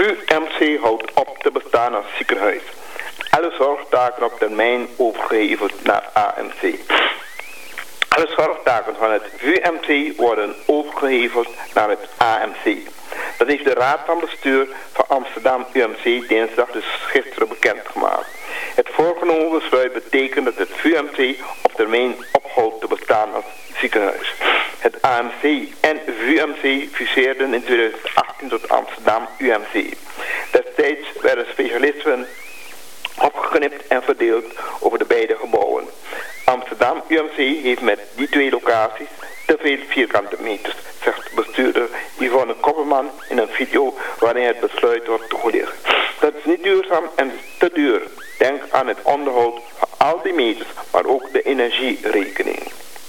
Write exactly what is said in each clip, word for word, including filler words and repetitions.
U M C houdt op te bestaan als ziekenhuis. Alle zorgtaken op termijn overgeheveld naar A M C. Alle zorgtaken van het U M C worden overgeheveld naar het A M C. Dat heeft de Raad van Bestuur van Amsterdam U M C dinsdag dus gisteren bekendgemaakt. Het voorgenomen besluit betekent dat het U M C op termijn ophoudt te bestaan als ziekenhuis. Het A M C en U M C fuseerden in twintig achttien tot Amsterdam U M C. Destijds werden specialisten opgeknipt en verdeeld over de beide gebouwen. Amsterdam U M C heeft met die twee locaties te veel vierkante meters, zegt bestuurder Yvonne Kopperman in een video waarin het besluit wordt toegelicht. Dat is niet duurzaam en te duur. Denk aan het onderhoud van al die meters, maar ook de energierekening.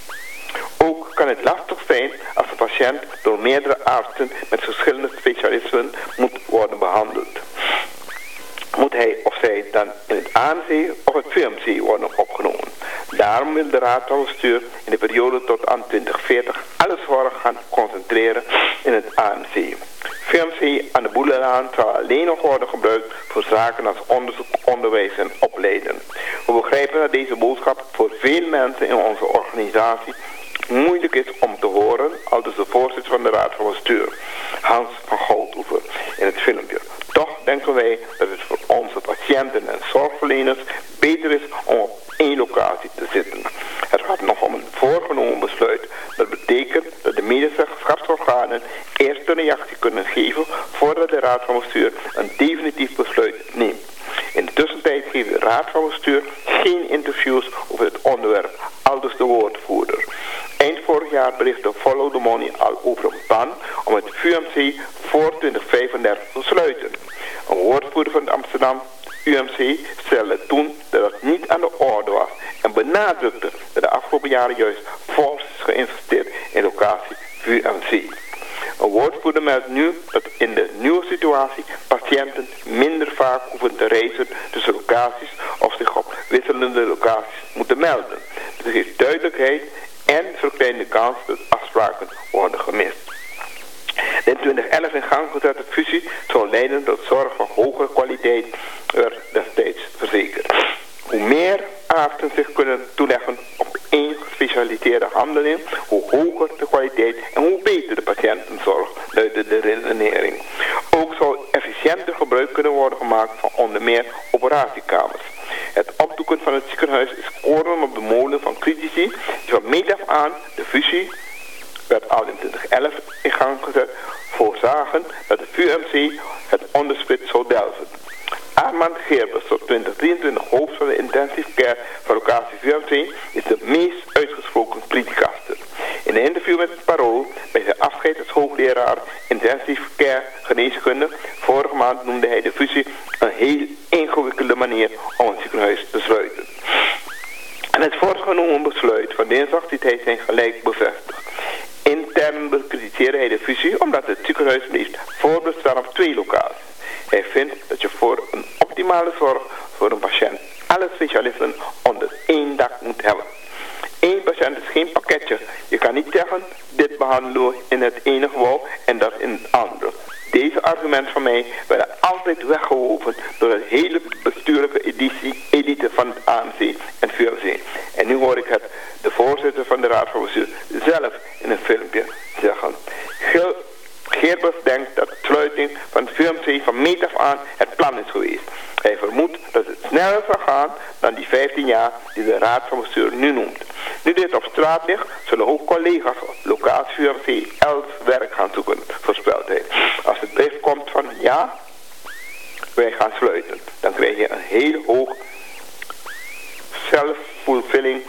Ook kan het lastig zijn als een patiënt door meerdere artsen met verschillende specialisten moet worden behandeld. Moet hij of zij dan in het A M C of het V M C worden opgenomen. Daarom wil de Raad van Bestuur in de periode tot aan twintig veertig alle zorg gaan concentreren in het A M C. V M C aan de Boelelaan zal alleen nog worden gebruikt voor zaken als onderzoek, onderwijs en opleiden. We begrijpen dat deze boodschap voor veel mensen in onze organisatie moeilijk is om te horen, aldus de voorzitter van de Raad van Bestuur, Hans van Goudhoeven, in het filmpje. Toch denken wij dat het voor onze patiënten en zorgverleners beter is om op één locatie te zitten. Het gaat nog om een voorgenomen besluit. Dat betekent dat de medezeggenschapsorganen eerst een reactie kunnen geven voordat de Raad van Bestuur een definitief besluit neemt. In de tussentijd geeft de Raad van Bestuur geen interviews over het onderwerp, aldus de woordvoerder. Eind vorig jaar berichtte Follow the Money al over een plan om het V M C voor twintig vijfendertig te sluiten. Een woordvoerder van Amsterdam U M C stelde toen dat het niet aan de orde was en benadrukte dat de afgelopen jaren juist fors is geïnvesteerd in locatie V M C. Een woordvoerder meldt nu dat in de nieuwe situatie patiënten minder vaak hoeven te reizen tussen locaties of zich op wisselende locaties moeten melden. Dit geeft duidelijkheid en verkleint de kans dat afspraken worden gemist. De in twintig elf in gang gezette fusie zou leiden tot zorg van hogere kwaliteit, werd destijds verzekerd. Hoe meer artsen zich kunnen toeleggen op één gespecialiseerde handeling, hoe hoger de kwaliteit en hoe beter de patiëntenzorg, luidde de redenering. Ook zou efficiënter gebruik kunnen worden gemaakt van onder meer operatiekamers. Het opdoeken van het ziekenhuis is koren op de molen van critici die van meet af aan de fusie werd al in twintig elf in gang gezet, voorzagen dat de V M C het onderspit zou delven. Armand Geerbers, tot twintig drieëntwintig hoofd van de intensive care van locatie V M C, is de meest uitgesproken criticaster. In een interview met het Parool bij zijn afscheid als hoogleraar intensive care geneeskunde vorige maand noemde hij de fusie een heel ingewikkelde manier om een ziekenhuis te sluiten. En het voorgenomen besluit van dinsdag ziet hij zijn gelijk bevestigd. Intern bekritiseerde hij de fusie omdat het ziekenhuis blijft voorbestaan op twee locaties. Hij vindt dat je voor een optimale zorg voor een patiënt alle specialisten onder één dak moet hebben. Eén patiënt is geen pakketje. Je kan niet zeggen, dit behandelen we in het ene gebouw en dat in het andere. Deze argumenten van mij werden altijd weggewoven door de hele bestuurlijke editie, elite van het A M C en V M C. En nu hoor ik het de voorzitter van de Raad van Bestuur zelf in een filmpje zeggen. Ge- Geerbers denkt dat de sluiting van het V M C van meet af aan het plan is geweest. Hij vermoedt dat het sneller zal gaan dan die vijftien jaar die de Raad van Bestuur nu noemt. Nu dit op straat ligt, zullen ook collega's op locatie V M C elders werk gaan zoeken, voorspelt hij. Als het bericht komt van ja, wij gaan sluiten, dan krijg je een heel hoog self-fulfilling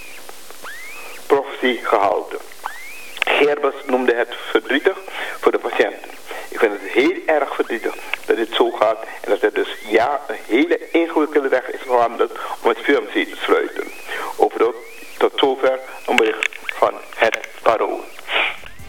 prophecy-gehalte. Geerbers noemde het verdrietig voor de patiënten. Ik vind het heel erg verdrietig dat dit zo gaat en dat er dus ja een hele ingewikkelde weg is veranderd om het V M C te sluiten. Over tot zover